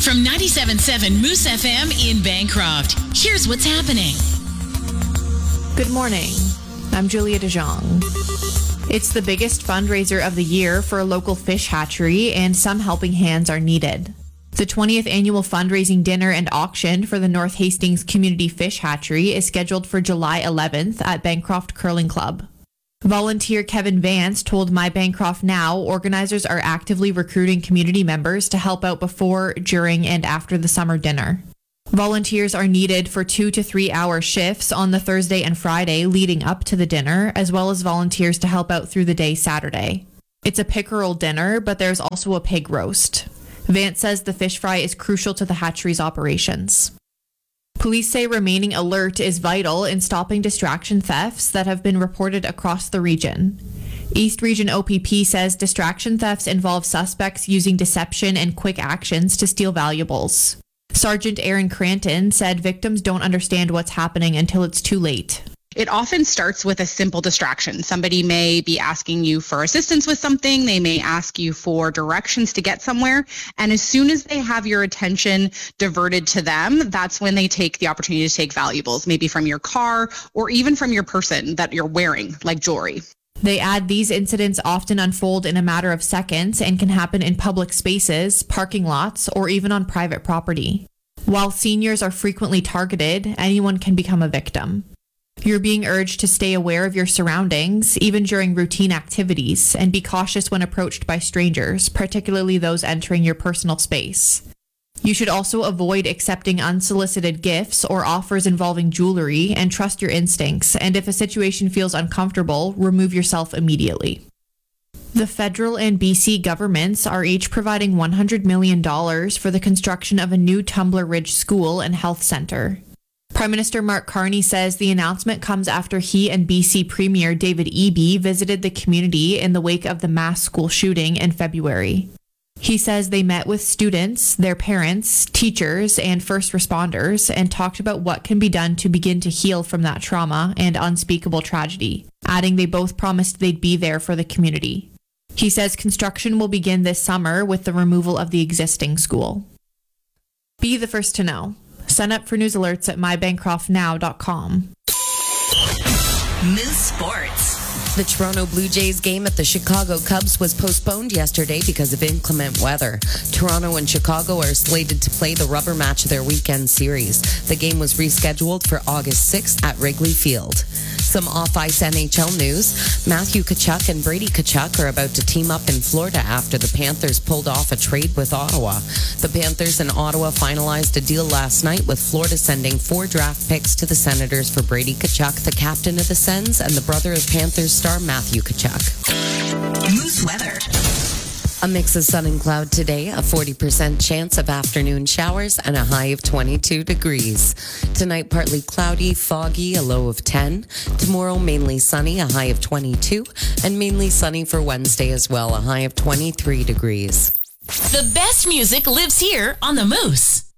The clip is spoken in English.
From 97.7 Moose FM in Bancroft, here's what's happening. Good morning. I'm Julia DeJong. It's the biggest fundraiser of the year for a local fish hatchery, and some helping hands are needed. The 20th annual fundraising dinner and auction for the North Hastings Community Fish Hatchery is scheduled for July 11th at Bancroft Curling Club. Volunteer Kevin Vance told My Bancroft Now organizers are actively recruiting community members to help out before, during, and after the summer dinner. Volunteers are needed for 2 to 3 hour shifts on the Thursday and Friday leading up to the dinner, as well as volunteers to help out through the day Saturday. It's a pickerel dinner, but there's also a pig roast. Vance says the fish fry is crucial to the hatchery's operations. Police say remaining alert is vital in stopping distraction thefts that have been reported across the region. East Region OPP says distraction thefts involve suspects using deception and quick actions to steal valuables. Sergeant Aaron Cranton said victims don't understand what's happening until it's too late. It often starts with a simple distraction. Somebody may be asking you for assistance with something. They may ask you for directions to get somewhere. And as soon as they have your attention diverted to them, that's when they take the opportunity to take valuables, maybe from your car or even from your person that you're wearing, like jewelry. They add these incidents often unfold in a matter of seconds and can happen in public spaces, parking lots, or even on private property. While seniors are frequently targeted, anyone can become a victim. You're being urged to stay aware of your surroundings, even during routine activities, and be cautious when approached by strangers, particularly those entering your personal space. You should also avoid accepting unsolicited gifts or offers involving jewelry, and trust your instincts, and if a situation feels uncomfortable, remove yourself immediately. The federal and BC governments are each providing $100 million for the construction of a new Tumbler Ridge School and Health Centre. Prime Minister Mark Carney says the announcement comes after he and BC Premier David Eby visited the community in the wake of the mass school shooting in February. He says they met with students, their parents, teachers, and first responders and talked about what can be done to begin to heal from that trauma and unspeakable tragedy, adding they both promised they'd be there for the community. He says construction will begin this summer with the removal of the existing school. Be the first to know. Sign up for news alerts at mybancroftnow.com. Moose Sports. The Toronto Blue Jays game at the Chicago Cubs was postponed yesterday because of inclement weather. Toronto and Chicago are slated to play the rubber match of their weekend series. The game was rescheduled for August 6th at Wrigley Field. Some off-ice NHL news. Matthew Tkachuk and Brady Tkachuk are about to team up in Florida after the Panthers pulled off a trade with Ottawa. The Panthers and Ottawa finalized a deal last night with Florida sending 4 draft picks to the Senators for Brady Tkachuk, the captain of the Sens, and the brother of Panthers star Matthew Tkachuk. Moose weather. A mix of sun and cloud today, a 40% chance of afternoon showers, and a high of 22 degrees. Tonight, partly cloudy, foggy, a low of 10. Tomorrow, mainly sunny, a high of 22. And mainly sunny for Wednesday as well, a high of 23 degrees. The best music lives here on the Moose.